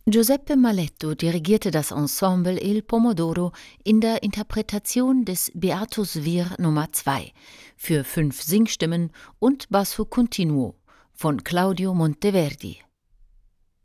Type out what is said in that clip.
Giuseppe Maletto dirigierte das Ensemble Il Pomodoro in der Interpretation des Beatus Vir Nummer 2 für 5 Singstimmen und Basso Continuo von Claudio Monteverdi.